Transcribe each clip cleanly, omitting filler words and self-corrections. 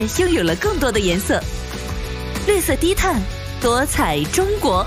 拥有了更多的颜色。绿色低碳，多彩中国。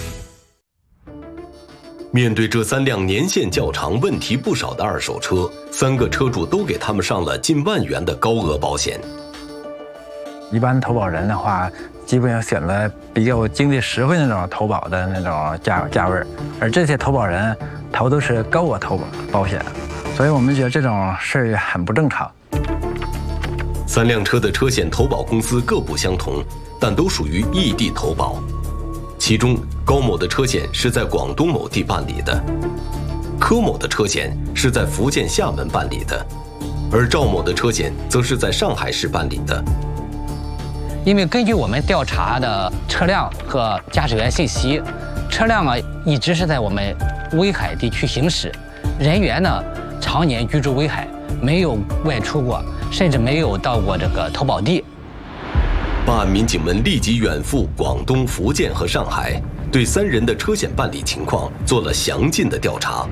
面对这3辆年限较长、问题不少的二手车，3个车主都给他们上了近万元的高额保险。 一般投保人的话，基本上选择比较经济实惠的那种投保的那种价位，而这些投保人投都是高额投保险，所以我们觉得这种事儿很不正常。 3辆车的车险投保公司各不相同，但都属于异地投保。其中，高某的车险是在广东某地办理的，柯某的车险是在福建厦门办理的，而赵某的车险则是在上海市办理的。 因为根据我们调查的车辆和驾驶员信息，车辆一直是在我们威海地区行驶，人员常年居住威海，没有外出过，甚至没有到过这个投保地。 办案民警们立即远赴广东、福建和上海，对3人的车险办理情况做了详尽的调查。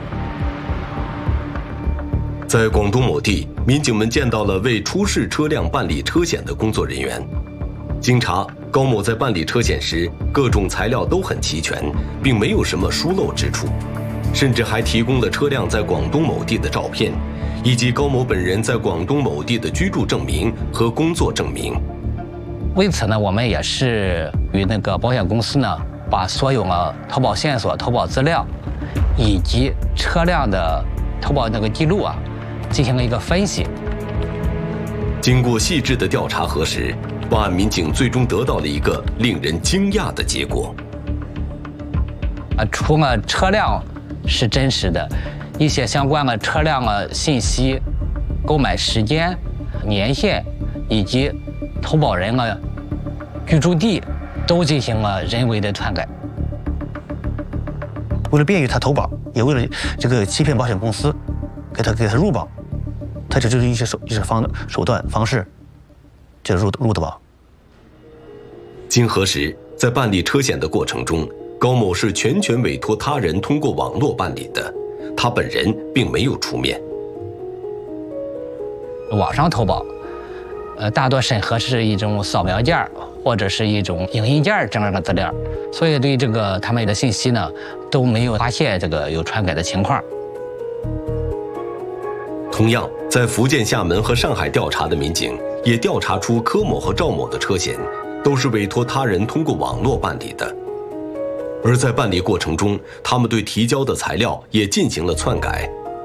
在广东某地，民警们见到了为出事车辆办理车险的工作人员。经查，高某在办理车险时，各种材料都很齐全，并没有什么疏漏之处，甚至还提供了车辆在广东某地的照片，以及高某本人在广东某地的居住证明和工作证明。 为此我们也是与那个保险公司把所有投保线索、投保资料，以及车辆的投保记录进行了一个分析。 经过细致的调查核实，办案民警最终得到了一个令人惊讶的结果。 除了车辆是真实的，一些相关的车辆信息、购买时间、年限以及投保人居住地都进行了人为的篡改。 为了便于他投保，也为了这个欺骗保险公司，给他入保，他这就是一些手段方式，就入的保。 经核实，在办理车险的过程中，高某是全权委托他人通过网络办理的，他本人并没有出面。 网上投保，大多审核是一种扫描件或者是一种影印件这样的资料，所以对他们的信息都没有发现有篡改的情况。 同样，在福建厦门和上海调查的民警也调查出柯某和赵某的车险都是委托他人通过网络办理的，而在办理过程中，他们对提交的材料也进行了篡改。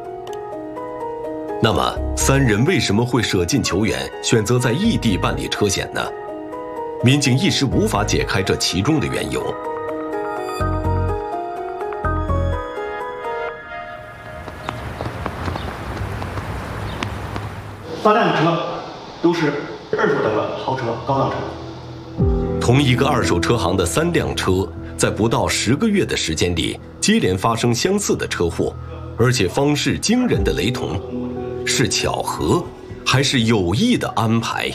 那么，3人为什么会舍近求远，选择在异地办理车险呢？民警一时无法解开这其中的缘由。 3辆车都是2手的豪车、高档车。 同一个二手车行的3辆车，在不到10个月的时间里，接连发生相似的车祸，而且方式惊人的雷同，是巧合，还是有意的安排？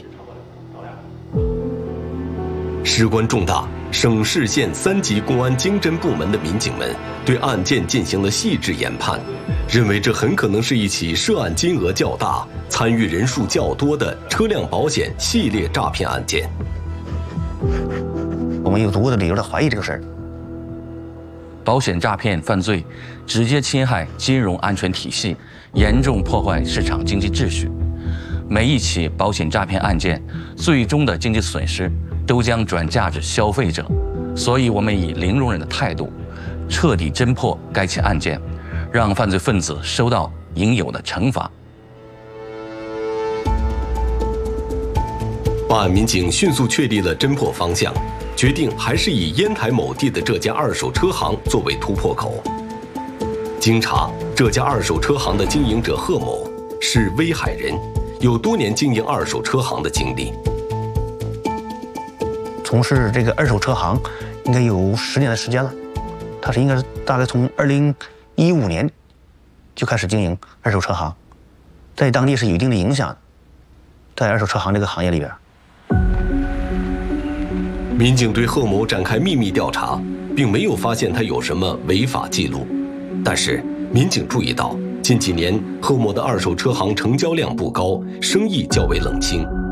事关重大，省市县3级公安经侦部门的民警们对案件进行了细致研判，认为这很可能是一起涉案金额较大、参与人数较多的车辆保险系列诈骗案件。 我们有足够的理由来怀疑这个事儿。 保险诈骗犯罪直接侵害金融安全体系，严重破坏市场经济秩序。每一起保险诈骗案件最终的经济损失都将转嫁至消费者，所以我们以零容忍的态度，彻底侦破该起案件，让犯罪分子收到应有的惩罚。 办案民警迅速确立了侦破方向，决定还是以烟台某地的这家二手车行作为突破口。经查，这家二手车行的经营者贺某是威海人，有多年经营二手车行的经历。 从事这个二手车行应该有10年的时间了，他是应该是大概从2015年就开始经营二手车行，在当地是有一定的影响的，在二手车行这个行业里边。 民警对贺某展开秘密调查，并没有发现他有什么违法记录，但是民警注意到近几年贺某的二手车行成交量不高，生意较为冷清。